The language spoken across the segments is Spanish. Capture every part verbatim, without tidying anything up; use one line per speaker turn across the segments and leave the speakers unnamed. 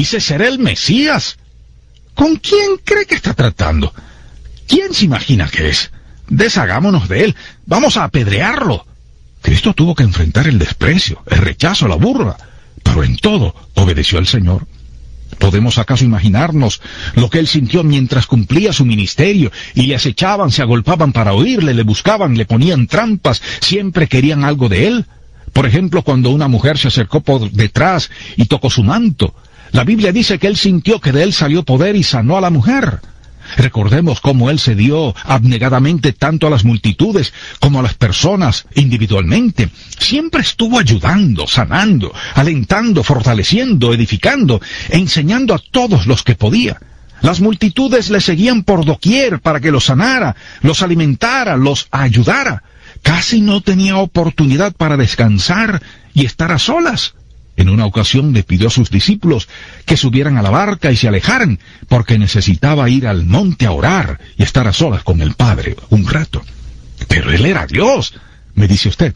dice ser el Mesías. ¿Con quién cree que está tratando? ¿Quién se imagina que es? Deshagámonos de él, vamos a apedrearlo. Cristo tuvo que enfrentar el desprecio, el rechazo, la burla, pero en todo obedeció al Señor. ¿Podemos acaso imaginarnos lo que él sintió mientras cumplía su ministerio y le acechaban, se agolpaban para oírle, le buscaban, le ponían trampas, siempre querían algo de él? Por ejemplo, cuando una mujer se acercó por detrás y tocó su manto, la Biblia dice que él sintió que de él salió poder y sanó a la mujer. Recordemos cómo él se dio abnegadamente tanto a las multitudes como a las personas individualmente. Siempre estuvo ayudando, sanando, alentando, fortaleciendo, edificando, enseñando a todos los que podía. Las multitudes le seguían por doquier para que los sanara, los alimentara, los ayudara. Casi no tenía oportunidad para descansar y estar a solas. En una ocasión le pidió a sus discípulos que subieran a la barca y se alejaran, porque necesitaba ir al monte a orar y estar a solas con el Padre un rato. Pero él era Dios, me dice usted.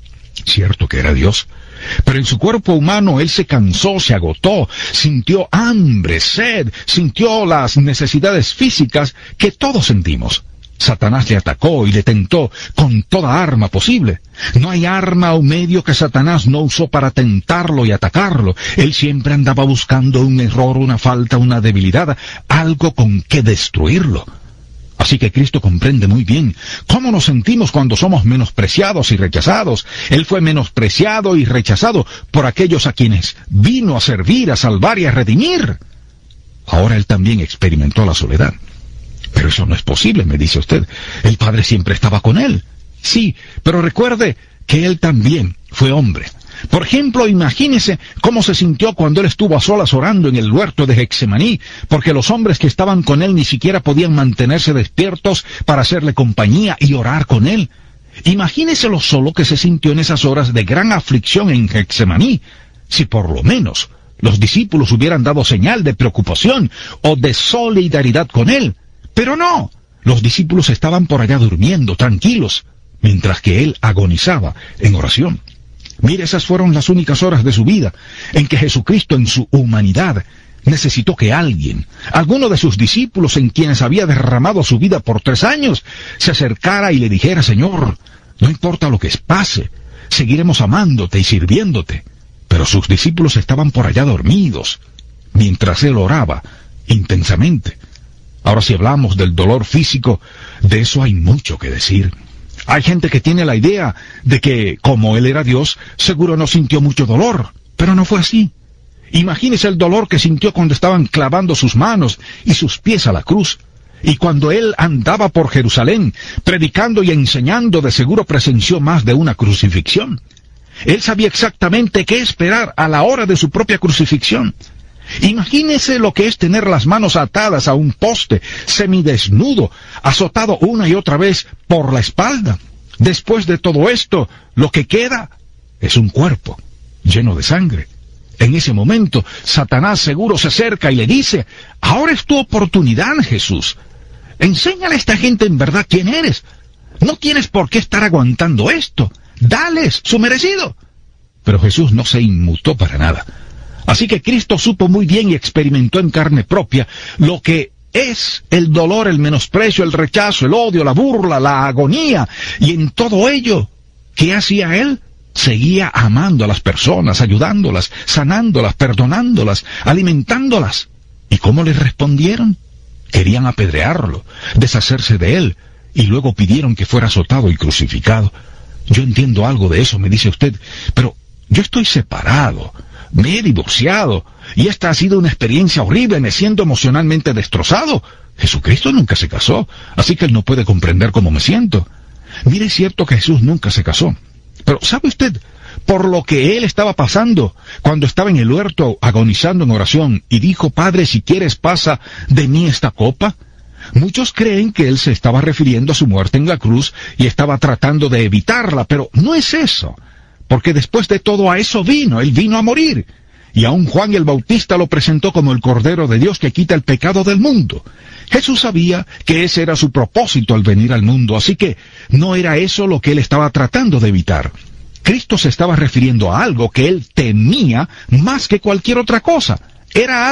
Cierto que era Dios, pero en su cuerpo humano él se cansó, se agotó, sintió hambre, sed, sintió las necesidades físicas que todos sentimos. Satanás le atacó y le tentó con toda arma posible. No hay arma o medio que Satanás no usó para tentarlo y atacarlo. Él siempre andaba buscando un error, una falta, una debilidad, algo con que destruirlo. Así que Cristo comprende muy bien cómo nos sentimos cuando somos menospreciados y rechazados. Él fue menospreciado y rechazado por aquellos a quienes vino a servir, a salvar y a redimir. Ahora él también experimentó la soledad. Pero eso no es posible, me dice usted. El Padre siempre estaba con él. Sí, pero recuerde que él también fue hombre. Por ejemplo, imagínese cómo se sintió cuando él estuvo a solas orando en el huerto de Getsemaní, porque los hombres que estaban con él ni siquiera podían mantenerse despiertos para hacerle compañía y orar con él. Imagínese lo solo que se sintió en esas horas de gran aflicción en Getsemaní. Si por lo menos los discípulos hubieran dado señal de preocupación o de solidaridad con él. Pero no, los discípulos estaban por allá durmiendo, tranquilos, mientras que él agonizaba en oración. Mire, esas fueron las únicas horas de su vida en que Jesucristo en su humanidad necesitó que alguien, alguno de sus discípulos en quienes había derramado su vida por tres años, se acercara y le dijera: Señor, no importa lo que pase, seguiremos amándote y sirviéndote. Pero sus discípulos estaban por allá dormidos, mientras él oraba intensamente. Ahora, si hablamos del dolor físico, de eso hay mucho que decir. Hay gente que tiene la idea de que, como él era Dios, seguro no sintió mucho dolor, pero no fue así. Imagínese el dolor que sintió cuando estaban clavando sus manos y sus pies a la cruz. Y cuando él andaba por Jerusalén, predicando y enseñando, de seguro presenció más de una crucifixión. Él sabía exactamente qué esperar a la hora de su propia crucifixión. Imagínese lo que es tener las manos atadas a un poste, semidesnudo, azotado una y otra vez por la espalda. Después de todo esto, lo que queda es un cuerpo lleno de sangre. En ese momento, Satanás seguro se acerca y le dice: ahora es tu oportunidad, Jesús. Enséñale a esta gente en verdad quién eres. No tienes por qué estar aguantando esto. Dales su merecido. Pero Jesús no se inmutó para nada. Así que Cristo supo muy bien y experimentó en carne propia lo que es el dolor, el menosprecio, el rechazo, el odio, la burla, la agonía. Y en todo ello, ¿qué hacía él? Seguía amando a las personas, ayudándolas, sanándolas, perdonándolas, alimentándolas. ¿Y cómo les respondieron? Querían apedrearlo, deshacerse de él, y luego pidieron que fuera azotado y crucificado. Yo entiendo algo de eso, me dice usted, pero yo estoy separado. Me he divorciado, y esta ha sido una experiencia horrible, me siento emocionalmente destrozado. Jesucristo nunca se casó, así que él no puede comprender cómo me siento. Mire, es cierto que Jesús nunca se casó, pero ¿sabe usted por lo que él estaba pasando cuando estaba en el huerto agonizando en oración y dijo: Padre, si quieres, pasa de mí esta copa? Muchos creen que él se estaba refiriendo a su muerte en la cruz y estaba tratando de evitarla, pero no es eso. Porque después de todo a eso vino, él vino a morir. Y aún Juan el Bautista lo presentó como el Cordero de Dios que quita el pecado del mundo. Jesús sabía que ese era su propósito al venir al mundo, así que no era eso lo que él estaba tratando de evitar. Cristo se estaba refiriendo a algo que él temía más que cualquier otra cosa. Era